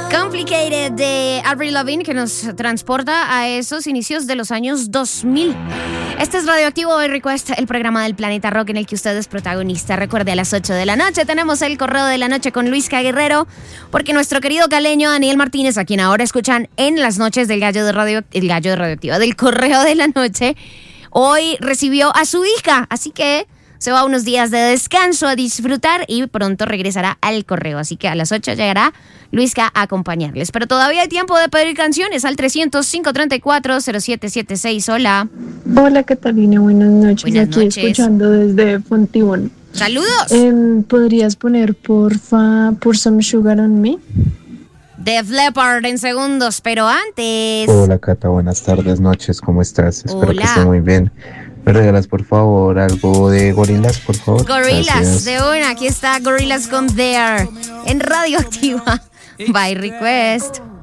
Complicated de Avril Lavigne, que nos transporta a esos inicios de los años 2000. Este es Radioactivo Hoy Request, el programa del Planeta Rock en el que usted es protagonista. Recuerde, a las 8 de la noche tenemos el correo de la noche con Luisca Guerrero, porque nuestro querido caleño Daniel Martínez, a quien ahora escuchan en las noches del gallo de Radioactiva, del correo de la noche, hoy recibió a su hija, así que se va unos días de descanso a disfrutar y pronto regresará al correo. Así que a las 8 llegará Luisca a acompañarles. Pero todavía hay tiempo de pedir canciones al 300-534-0776. Hola. Hola Catalina, buenas noches. Buenas Aquí noches. Escuchando desde Fontibón. ¡Saludos! ¿Podrías poner porfa Pour Some Sugar on Me? Def Leppard en segundos, pero antes... Hola Cata, buenas tardes, noches, ¿cómo estás? Espero Hola. que esté muy bien. ¿Me regalas por favor algo de Gorillaz, por favor? Gorillaz, Gracias. de una, aquí está Gorillaz con There en Radioactiva by Request.